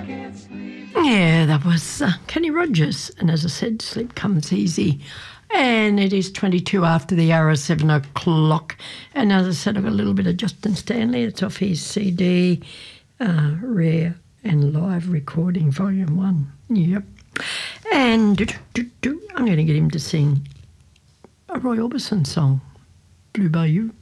Yeah, that was Kenny Rogers. And as I said, Sleep Comes Easy. And it is 22 after the hour of 7 o'clock. And as I said, I've got a little bit of Justin Stanley. It's off his CD, Rare and Live Recording, Volume 1. Yep. And I'm going to get him to sing a Roy Orbison song, Blue Bayou.